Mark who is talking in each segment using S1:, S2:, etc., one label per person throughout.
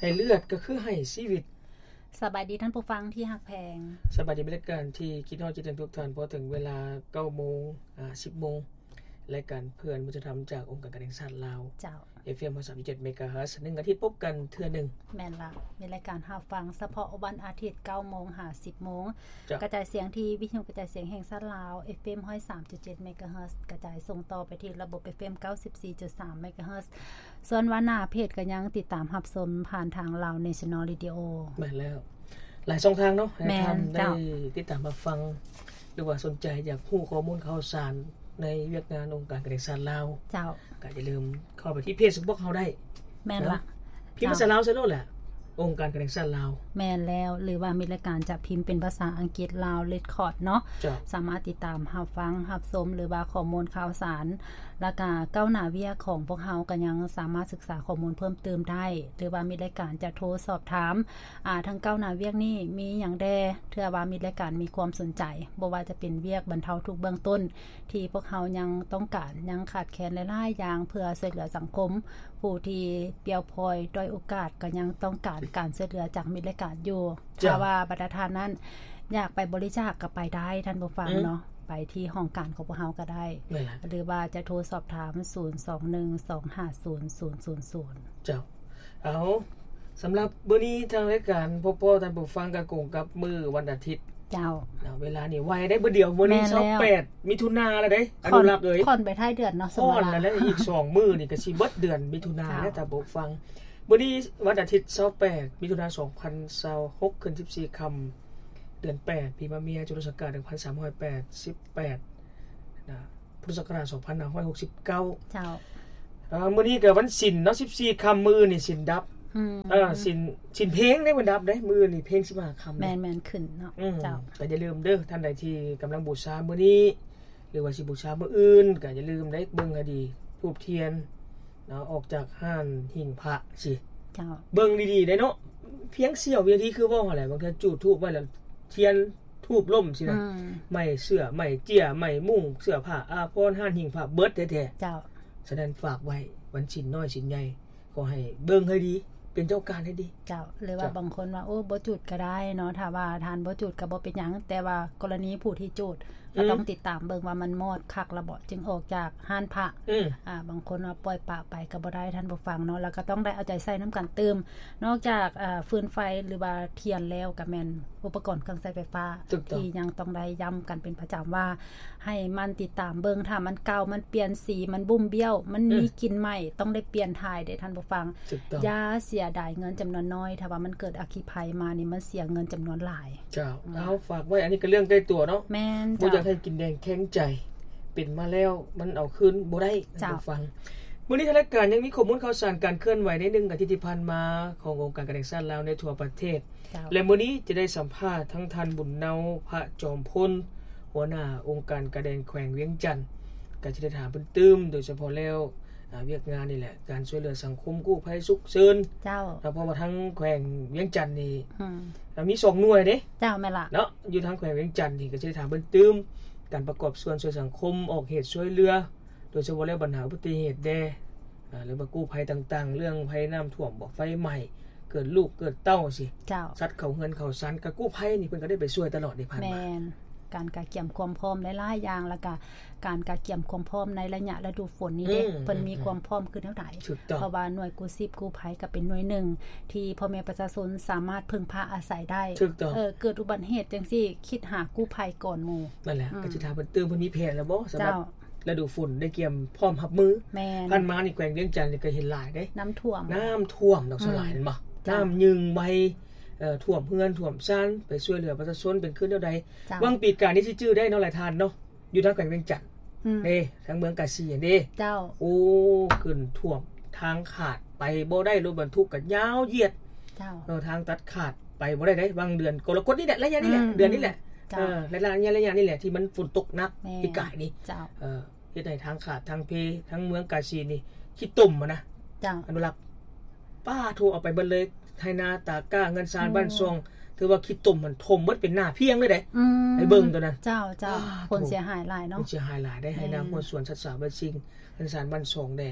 S1: ให้เลือดก็คือให้ชีวิต
S2: สบายดีท่านผู้ฟังที่ฮักแพง
S1: สบายดีบรรยากาศที่คิดฮอดคิดถึงทุกท่านพอถึงเวลา 9:00 น 10:00 นรายการเพื่อนมุจธรรมจากองค์การการแห่งชาติลาว
S2: เจ้า
S1: FM 37 เมกะเฮิรตซ์1อาทิตย์พบกันเทื่อนึง
S2: แม่นล่ะมีรายการรับฟังเฉพาะวันอาทิตย์ 9:00 น 10:00 นกระจายเสียงที่วิทยุกระจายเสียงแห่งชาติลาว FM 103.7 เมกะเฮิรตซ์กระจายส่งต่อไปที่ระบบ FM 94.3 เมกะเฮิรตซ์ส่วนวันหน้าเพจก็ยังติดตามรับชมผ่านทาง Lao National Radio
S1: แม่นแล้วหลายช่องทางเนาะให้ท่านได้ติดตามรับฟังหรือว่าสนใจอยากรู้ข้อมูลข่าวสารในเวียกงานองค์การการแห่งชาติลาว
S2: เจ้า
S1: ก็อย่าลืมเข้าไปที่เพจของพวกเฮาได้
S2: แม่นล่ะ
S1: พิมพ์ภาษาลาวซะโลดแหละองค์การการแห่งชาติลาว
S2: แม่นแล้วหรือว่ามีรายการจะพิมพ์เป็นภาษาอังกฤษลาวเรคคอร์ดเนาะสามารถติดตามรับฟังรับชมหรือว่าข้อมูลข่าวสารแล้วก็ก้าวหน้าเวียกของพวกเฮาก็ยังสามารถศึกษาข้อมูลเพิ่มเติมได้หรือว่ามีรายการจะโทรสอบถามทั้งก้าวหน้าเวียกนี่มีหยังแดเทื่อว่ามีรายการมีความสนใจบ่ว่าจะเป็นเวียกบรรเทาทุกข์เบื้องต้นที่พวกเฮายังต้องการยังขาดแคลนหลายๆอย่างเพื่อช่วยเหลือสังคมผู้ที่เปรียวพอยด้อยโอกาสก็ยังต้องการการช่วยเหลือจากมีรายการอยู่ถ้าว่าบรรดาทานนั้นอยากไปบริจาคก็ไปได้ท่านผู้ฟังเนาะไปที่ห้องการของพวกเฮาก็ได้หรือว่าจะโทรสอบถาม0212500000
S1: เจ้าเอาสำหรับมื้อนี้ทางรายการพ่อท่านผู้ฟังก็คงกับมื้อวันอาทิตย์
S2: เจ้า
S1: เวลานี่ไวได้บ่เดียวมื้อนี้28มิถุนายนแล้วเด้อนุรักษ์เอ้ย
S2: ค่อนไปท้ายเดือนเนาะ
S1: สมมุติแล้วอีก2มื้อนี่ก็สิเบิดเดือนมิถุนายนแล้วถ้าบ่ฟังมื้อนี้วันอาทิตย์28มิถุนายน2026ขึ้น14ค่ำเดือน8ปีมะเมียจุลศักราช1388นะพุทธศักราช2569เ
S2: จ้า
S1: มื้อนี้ก็วันศิลเนาะ14ค่ำมื้อนี่ศิลดับศิลเพลงได้วันดับได้มื้อนี่เพลง15ค่ำ
S2: แม่นๆขึ้นเนาะเจ้า
S1: ก็อย่าลืมเด้อท่านใดที่กำลังบูชามื้อนี้หรือว่าสิบูชามื้ออื่นก็อย่าลืมได้เบิ่งให้ดีธูปเทียนเนาะออกจากห้านหิ้งพระสิ
S2: เจ้า
S1: เบิ่งดีๆได้เนาะเพียงเสี้ยววินาทีคือว่าหั่นแหละบางเทื่อจุดธูปไว้แล้วเทียนทูบล่มสินะไม้เสื้อไม้เจี้ยไม้มุ้งเสื้อผ้าอาภรณ์ห้านหิ้งพระเบิดแท้
S2: ๆเจ้า
S1: ฉะนั้นฝากไว้วันศีลน้อยศีลใหญ่ขอให้เบิ่งให้ดีเป็นเจ้าการให้ดี
S2: เจ้าหรือว่าบางคนว่าโอ้บ่จุดก็ได้เนาะถ้าว่าทานบ่จุดก็บ่เป็นหยังแต่ว่ากรณีผู้ที่จุดก็ต้องติดตามเบิ่งว่ามันมอดคักระบ่จึงออกจากห้านพระบางคนว่าปล่อยปะไปก็บ่ได้ท่านผู้ฟังเนาะแล้วก็ต้องได้เอาใจใส่น้ำกันเติมนอกจากฟืนไฟหรือว่าเทียนแล้วก็แม่นอุปกรณ์เครื่องใช้ไฟฟ้าที่ยังต้องได้ย้ำกันเป็นประจำว่าให้มันติดตามเบิ่งถ้ามันเก่ามันเปลี่ยนสีมันบุ้มเบี้ยวมันมีกลิ่นใหม่ต้องได้เปลี่ยนถ่ายได้ท่านผู้ฟังอย่าเสียดายเงินจำนวนน้อยถ้าว่ามันเกิดอัคคีภัยมานี่มันเสียเงินจำนวนหลาย
S1: เจ้าเอาฝากไว้อันนี้ก็เรื่องใกล้ตัวเนาะ
S2: แม่น
S1: บ่อยากให้กินแดงแข็งใจเป็นมาแล้วมันเอาคืนบ่ได้ท่านผู้ฟังมื้อนี้ทางรายการยังมีข้อมูลข่าวสารการเคลื่อนไหวใน1อาทิตย์ที่ผ่านมาขององค์การการแห่งชาติลาวในทั่วประเทศและมื้อนี้จะได้สัมภาษณ์ทั้งท่านบุญเนาพระจอมพลหัวหน้าองค์การการแดนแขวงเวียงจันทน์ก็จะได้ถามเพิ่นตื้มโดยเฉพาะแล้วเวียกงานนี่แหละการช่วยเหลือสังคมกู้ภัยฉุกเฉิน
S2: เจ้า
S1: เพราะว่าทั้งแขวงเวียงจันทน์นี่มี2หน่วยเด้
S2: เจ้าแม่ล่ะ
S1: เนาะอยู่ทางแขวงเวียงจันทน์นี่ก็จะได้ถามเพิ่นตื้มการประกอบส่วนช่วยสังคมออกเหตุช่วยเหลือโดยเฉพาะแล้วปัญหาอุบัติเหตุแดหรือว่ากู้ภัยต่างๆเรื่องภัยน้ำท่วมบ่ไฟไหม้เกิดลูกเกิดเต้าสิ
S2: เจ้า
S1: สัตว์เข้าเฮือนเข้าศาลกับกู้ภัยนี่เพิ่นก็ได้ไปช่วยตลอดที่ผ่านมา
S2: แม่นการกะเกี่ยมความพร้อมหลายๆอย่างแล้วก็การกะเกี่ยมความพร้อมในระยะฤดูฝนนี้เด้เพิ่นมีความพร้อมคือเท่าใดเพราะว่าหน่วยกู้ชีพกู้ภัยก็เป็นหน่วยหนึ่งที่พ่อแม่ประชาชนสามารถพึ่งพาอาศัยได้เกิดอุบัติเหตุจังซี่คิดหากู้ภัยก่อนหมู่
S1: นั่นแหละก็สิถามเพิ่นตื่นเพิ่นมีแผนแล้วบ่สำหรับฤดูฝนได้เกี่ยมพร้อมรับมือผ่านมานี่แขวงเวียงจันทน์นี่ก็เห็นหลายเด้
S2: น้ำท่วม
S1: ดอกสลายนั่นบ่น้ำยึงใบท่วมเฮือนท่วมซ่านไปช่วยเหลือประชาชนเป็นขึ้นเท่าใดวังปีกานี้สิชื่อได้เนาะหลายท่านเนาะอยู่ทางแขวงเวียงจันทน์ทางเมืองกาสีเด้
S2: เจ้า
S1: โอ้ขึ้นท่วมทางขาดไปบ่ได้รถบรรทุกก็ยาวเหยียด
S2: เจ้า
S1: ทางตัดขาดไปบ่ได้บางเดือนกรกฎนี่แหละระยะนี่แหละเดือนนี้แหละระยะนี่แหละที่มันฝนตกหนักปีกายนี่
S2: เจ้า
S1: เฮ็ดให้ทางขาดทางเพทั้งเมืองกาสีนี่ขี้ตุ่มนะ
S2: เจ้า
S1: อนุรักษ์ป้าโทรเอาไปเบิดเลยไทนาตาก้าเงินซานบ้านซองถือว่าขี้ตุ่มมันทมเบิดเป็นหน้าเพียงเลยเด้ให้เบิ่งตัวนั้น
S2: เจ้าคนเสียหายหลายเนาะ
S1: เสียหายหลายได้ให้นางหัวสวนสัตว์สาบัดซิงเงินซานบ้านซองแด่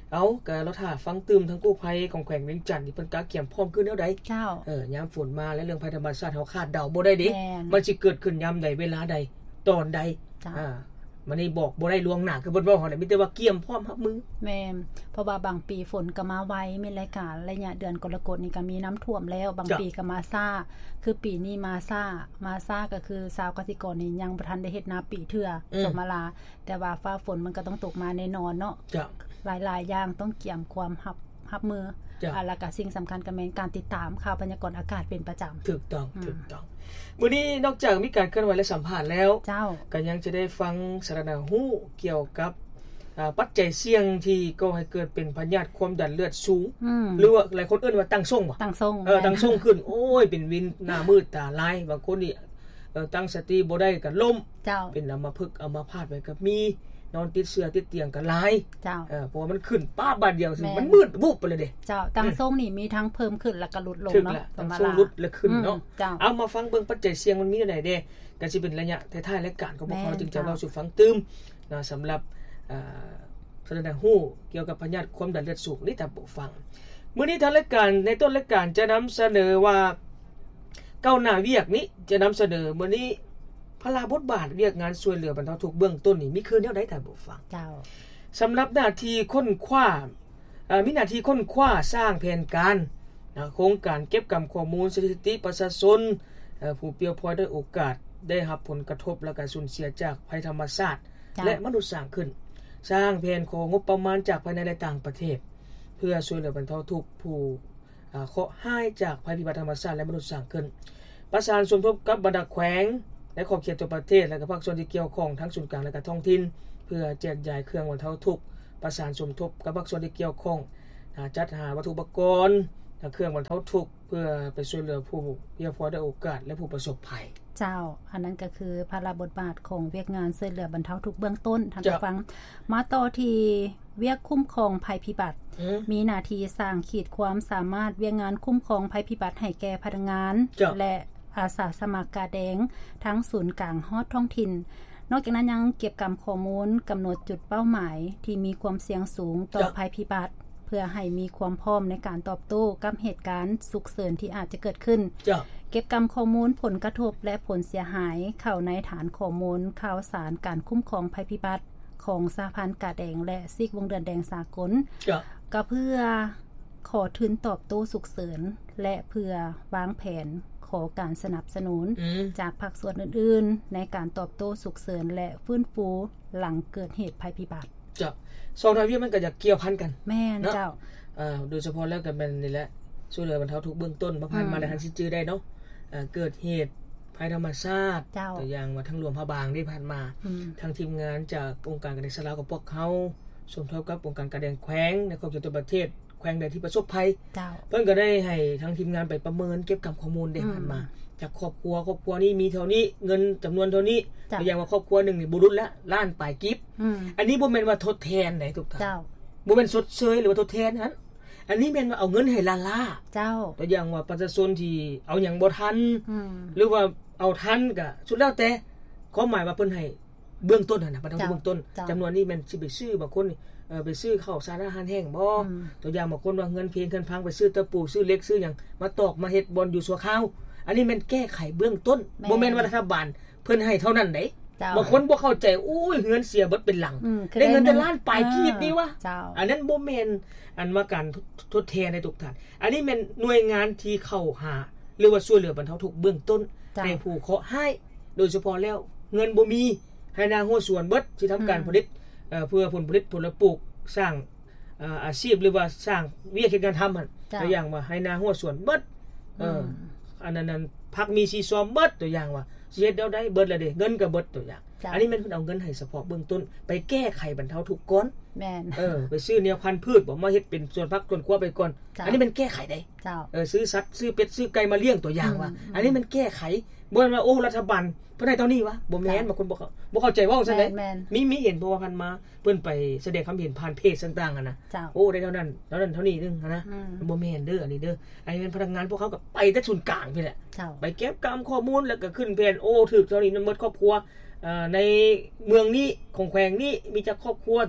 S1: เอาก็เราถ้าฟังตื่มทั้งกู้ภัยของแขวงเวียงจันทน์นี่เพิ่นกะเกี่ยมพร้อมขึ้นแนวใด
S2: เจ้
S1: ายามฝนมาและเรื่องภัยธรรมชาติเฮาคาดเดาบ่ได้เด้มันสิเกิดขึ้นยามใดเวลาใดตอนใดมันนี่บอกบ่ได้ล่วงหน้าคือเพิ่นเว้าเฮาได้มีแต่ว่าเกี่ยมพร้อมรับมือ
S2: แม่นเพราะว่าบางปีฝนก็มาไวมีรายการระยะเดือนกรกฎนี่ก็มีน้ำท่วมแล้วบางปีก็มาซ่าคือปีนี้มาซ่าก็คือชาวเกษตรกรนี่ยังบ่ทันได้เฮ็ดนาปีเทื่อสมมาลาแต่ว่าฟ้าฝนมันก็ต้องตกมาแน่นอนเนาะหลายๆอย่างต้องเกี่ยมความรับมือแล้วก็สิ่งสำคัญก็แม่นการติดตามข่าวพยากรณ์อากาศเป็นประจำ
S1: ถูกต้องมื้อนี้นอกจากมีการเคลื่อนไหวและสัมภาษณ์แล้วก็ยังจะได้ฟังสาระหู้เกี่ยวกับปัจจัยเสี่ยงที่ก่อให้เกิดเป็นพยาธิความดันเลือดสูงหรือว่าหลายคนเอิ้นว่าตั้งทรงบ่
S2: ตั้งทรง
S1: ตั้งทรงขึ้นโอ้ยเป็นวินหน้ามืดตาลายบางคนนี่ตั้งสติบ่ได้ก็ล้มเป็นอัมพฤกษ์อัมพาตไปก็มีนอนติดเสื้อติดเตียงกันหลายเพราะมันขึ้นป้าบาดเดียวสิมันมืดวุบไปเลยเด้
S2: เจ้าตั้งทรงนี่มีทั้งเพิ่มขึ้นแล้วก็ลดลงเนาะ
S1: ตั้งทรงลดและขึ้นเนาะเอามาฟังเบิ่งปัจจัยเสี่ยงมันมีได้เด้ก็สิเป็นระยะท้ายๆรายการก็บ่พอจึงจะเล่าสู่ฟังตึมนะสำหรับแสดงฮู้เกี่ยวกับพยาธิความดันเลือดสูงนี่ตามผู้ฟังมื้อนี้ทางรายการในต้นรายการจะนำเสนอว่าก้าวหน้าเวียกนี้จะนำเสนอมื้อนี้พลาบทบาทเรียกงานช่วยเหลือบรรเทาทุกข์เบื้องต้นนี่มีคือแนวใดท่านผู้ฟัง
S2: เจ้า
S1: สำหรับหน้าที่ค้นคว้ามีหน้าที่ค้นคว้าสร้างแผนการโครงการเก็บกำข้อมูลสถิติประชาชนผู้เปรียวพลอยด้วยโอกาสได้รับผลกระทบและการสูญเสียจากภัยธรรมชาติและมนุษย์สร้างขึ้นสร้างแผนของงบประมาณจากภายในและต่างประเทศเพื่อช่วยเหลือบรรเทาทุกข์ผู้เคราะห์ร้ายจากภัยพิบัติธรรมชาติและมนุษย์สร้างขึ้นประสานสมทบกับบรรดาแขวงและขอบเขตตัวประเทศและก็ภาคส่วนที่เกี่ยวข้องทั้งส่วนกลางและก็ท้องถิ่นเพื่อแจกจ่ายเครื่องบรรเทาทุกข์ประสานสมทบกับภาคส่วนที่เกี่ยวข้องจัดหาวัตถุอุปกรณ์เครื่องบรรเทาทุกข์เพื่อไปช่วยเหลือผู้เพียงพอได้โอกาสและผู้ประสบภัย
S2: เจ้าอันนั้นก็คือภาระบทบาทของเวียกงานช่วยเหลือบรรเทาทุกข์เบื้องต้นท่านผู้ฟังมาต่อที่เวียกคุ้มครองภัยพิบัติมีหน้าที่สร้างขีดความสามารถเวียกงานคุ้มครองภัยพิบัติให้แก่พนักงานและอาสาสมัครกาแดงทั้งศูนย์กลางฮอดท้องถิ่นนอกจากนั้นยังเก็บกำข้อมูลกำหนดจุดเป้าหมายที่มีความเสี่ยงสูงต่อภัยพิบัติเพื่อให้มีความพร้อมในการตอบโต้กับเหตุการณ์ฉุกเฉินที่อาจจะเกิดขึ้นเก็บกำข้อมูลผลกระทบและผลเสียหายเข้าในฐานข้อมูลข่าวสารการคุ้มครองภัยพิบัติของสหพันธ์กาแดงและซีกวงเดือนแดงสากลก็เพื่อขอทุนตอบโต้ฉุกเฉินและเพื่อวางแผนขอการสนับสนุนจากภาคส่วนอื่นๆในการตอบโต้ฉุกเฉินและฟื้นฟูหลังเกิดเหตุภัยพิบัติ
S1: จ้ะสองทางนี้มันก็จะเกี่ยวพันกัน
S2: แม่นเจ้า
S1: โดยเฉพาะแล้วก็เป็นนี่แหละช่วยเหลือบรรเทาทุกข์เบื้องต้นผ่านมาในทางสิจื้อได้เนาะเกิดเหตุภัยธรรมชาติตัวอย่างว่าทั้งหลวงพระบางที่ผ่านมาทางทีมงานจากองค์การการเกษตรกับพวกเขาสมทบกับองค์การการแดงแขวงในขอบเขตตัวประเทศแขวงใดที่ประสบภัยเพิ่นก็ได้ให้ทางทีมงานไปประเมินเก็บกับข้อมูลได้ผ่านมาจากครอบครัวนี้มีเท่านี้เงินจำนวนเท่านี้ตัวอย่างว่าครอบครัวนึงนี่บ่รุดละล้านปลายกิบอันนี้บ่แม่นว่าทดแทนได้ทุกท่านบ่แม่นชดเชยหรือว่าทดแทนนั้นอันนี้แม่นว่าเอาเงินให้ล้า
S2: เจ้า
S1: ตัวอย่างว่าประชาชนที่เอาหยังบ่ทันหรือว่าเอาทันก็สุดแล้วแต่ความหมายว่าเพิ่นให้เบื้องต้นน่ะประทานเบื้องต้นจำนวนนี้แม่นสิไปซื้อบางคนไปซื้อข้าวสารอาหารแห้งบ่ตัวอย่างบางคนว่าเงินเพียงเงินพังไปซื้อตะปูซื้อเหล็กซื้อหยังมาตอกมาเฮ็ดบอนอยู่ชั่วคราวอันนี้แม่นแก้ไขเบื้องต้นบ่แม่นว่ารัฐบาลเพิ่นให้เท่านั้นเด้บางคนบ่เข้าใจอุ้ยเงินเสียเบิดเป็นหลังได้เงินแต่ล้านปลายกีบนี่วะอันนั้นบ่แม่นอันว่าการทดแทนในทุกท่านอันนี้แม่นหน่วยงานที่เข้าหาหรือว่าช่วยเหลือบรรเทาทุกข์เบื้องต้นให้ผู้เคราะห์ร้ายโดยเฉพาะแล้วเงินบ่มีให้นาหัวส่วนเบิดที่ทำการผลิตเพื่อผลผลิตผลปลูกสร้างอาชีพหรือว่าสร้างวิธีการทำตัวอย่างว่าให้นาหัวส่วนเบิดอันนั้นพักมีซีซอมเบิดตัวอย่างว่าสิเฮ็ดแล้วได้เบิดแล้วเด้เงินก็เบิดตัวอย่างอันนี้มันเพิ่นเอาเงินให้เฉพาะเบื้องต้นไปแก้ไขบรรเทาทุกข์ก่อน
S2: แม่น
S1: ไปซื้อแนวพันธุ์พืชบ่มาเฮ็ดเป็นส่วนพักส่วนครัวไปก่อนอันนี้มันแก้ไขได้ซื้อสัตว์ซื้อเป็ดซื้อไก่มาเลี้ยงตัวอย่างว่าอันนี้มันแก้ไขบ่แม่นว่าโอ้รัฐบาลเพิ่นให้เท่านี้วะบ่แม่นบางคนบ่เข้าใจว่าซั่นเด้มีเห็นเพราะว่าพันมาเพิ่นไปแสดงความเห็นผ่านเพจต่างๆนะโอ้ได้เท่านั้นเท่านี้นึงนะบ่แม่นเด้ออันนี้เด้ออันนี้เป็นพนักงานพวกเขาก็ไปแต่ศูนย์กลางพี่แหละไปเก็บกำข้อมูลแล้วก็ขึ้นเพจโอ้ถูกเท่านี้หมดครอบครัวในเมืองนี้ของแขวงนี้มีจักครอบครัวตัวอย่าง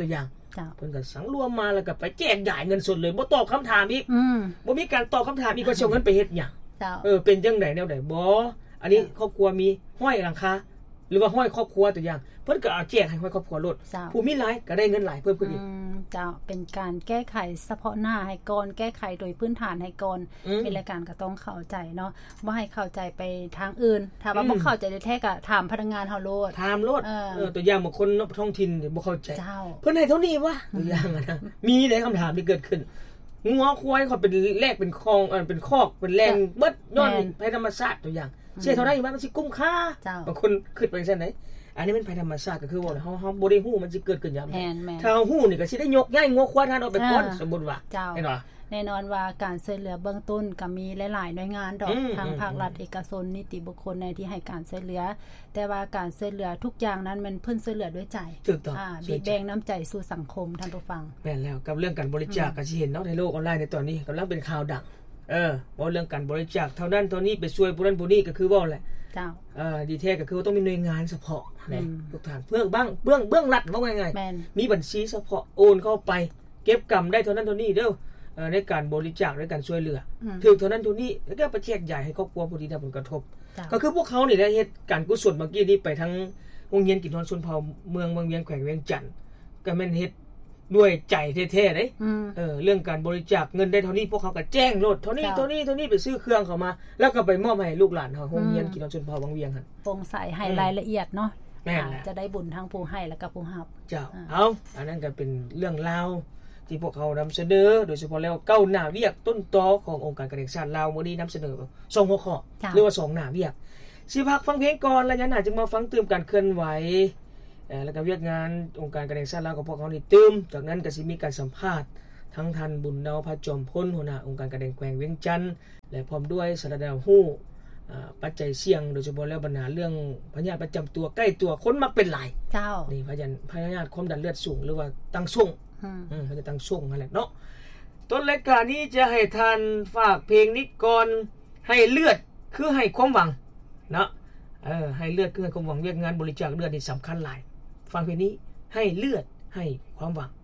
S1: เพิ่นก็สังรวมมาแล้วก็ไปแจกจ่ายเงินสดเลยบ่ตอบคำถามอีกบ่มีการตอบคำถามอีกว่าสิเอาเงินไปเฮ็ดหยังเป็นจังได๋แนวใดบ่อันนี้ครอบครัวมีห้อยหลังคาหรือว่าห้อยครอบครัวตัวอย่างเพิ่นก็เอาแจกให้ห้อยครอบครัวโลดผู้มีหลายก็ได้เงินหลายเพิ่มขึ้นอีก
S2: เจ้าเป็นการแก้ไขเฉพาะหน้าให้ก่อนแก้ไขโดยพื้นฐานให้ก่อนมีรายการก็ต้องเข้าใจเนาะบ่ให้เข้าใจไปทางอื่นถ้าว่าบ่เข้าใจแท้ๆก็ถามพนักงานเฮาโลด
S1: ถามโลดตัวอย่างบางคนท้องถิ่นบ่เข้าใจเพิ่นให้เท่านี้วะตัวอย่างนะมีได้คำถามที่เกิดขึ้นงัวควายเขาเป็นแลกเป็นคองเป็นคอกเป็นแรงเบิดย้อนภัยธรรมชาติตัวอย่างเชื่อเท่าได้ว่ามันสิคุ้มค่าบางคนคิดไปซั่นได๋อันนี้มันภัยธรรมชาติก็คือว่าเฮาบ่ได้ฮู้มันสิเกิดขึ้นยามใดถ้าเฮาฮู้นี่ก็สิได้ยกย้ายงัวควายทานออกไปก่อนสมมุติว่าเห็นบ่
S2: แน่นอนว่าการช่วยเหลือเบื้องต้นก็มีหลายๆหน่วยงานดอกทางภาครัฐเอกชนนิติบุคคลในที่ให้การช่วยเหลือแต่ว่าการช่วยเหลือทุกอย่างนั้นมันเพิ่นช่วยเหลือด้วยใจ
S1: ถูกต้อง
S2: บิดแบ่งน้ำใจสู่สังคมท่านผู้ฟัง
S1: แม่นแล้วกับเรื่องการบริจาคก็สิเห็นเนาะในโลกออนไลน์ในตอนนี้กําลังเป็นข่าวดังว่าเรื่องการบริจาคเท่านั้นเท่านี้ไปช่วยผู้นั้นผู้นี้ก็คือว่าแหละ
S2: เจ้า
S1: ดีแท้ก็คือต้องมีหน่วยงานเฉพาะนะทุกท่านเบื้องรัฐว่าไงมีบัญชีเฉพาะโอนเข้าไปเก็บกำได้เท่านั้นเท่านี้เด้อในการบริจาคในการช่วยเหลือถึงเท่านั้นเท่านี้แล้วก็ประเทศใหญ่ให้ครอบครัวผู้ที่ได้ผลกระทบก็คือพวกเขานี่ได้เฮ็ดการกุศลเมื่อกี้นี้ไปทั้งโรงเรียนกิจวัตรชนเผ่าเมืองเวียงแขวงเวียงจันทน์ก็แม่นเฮ็ดด้วยใจแท้ๆเด้เรื่องการบริจาคเงินได้เท่านี้พวกเขาก็แจ้งโลดเท่านี้ไปซื้อเครื่องเข้ามาแล้วก็ไปมอบให้ลูกหลานเฮาโรงเรียนกิจวัตรชนเผ่าบางเวียงหั่น
S2: โปร่งใสให้รายละเอียดเนาะจะได้บุญทั้งผู้ให้และก็ผู้รับ
S1: เจ้าเอาอันนั้นก็เป็นเรื่องราวที่พวกเขานำเสนอโดยเฉพาะแล้วเก้าหน้าเวียกต้นตอขององค์การกระแสชาติลาวมื้อนี้นำเสนอ2หัวข้อหรือว่า2หน้าเวียกสิพักฟังเพลงก่อนแล้วยันน่าจึงมาฟังเติมการเคลื่อนไหวแล้วก็เวียกงานองค์การกระแสชาติลาวของพวกเขานี่เติมจากนั้นก็สิมีการสัมภาษณ์ทั้งท่านบุญดาวพระจอมพลหัวหน้าองค์การกระแสแขวงเวียงจันทน์และพร้อมด้วยสารดาวฮู้ปัจจัยเสี่ยงโดยเฉพาะแล้วปัญหาเรื่องพยาธิประจำตัวใกล้ตัวคนมักเป็นหลาย
S2: เจ้า
S1: นี่พยาธิความดันเลือดสูงหรือว่าตั้งส่งมันจะตั้งส่งนั่นแหละเนาะต้นรายการนี้จะให้ท่านฝากเพลงนี้ก่อนให้เลือดคือให้ความหวังเนาะให้เลือดคือให้ความหวังเรียกงานบริจาคเลือดนี่สำคัญหลายฟังเพลงนี้ให้เลือดให้ความหวัง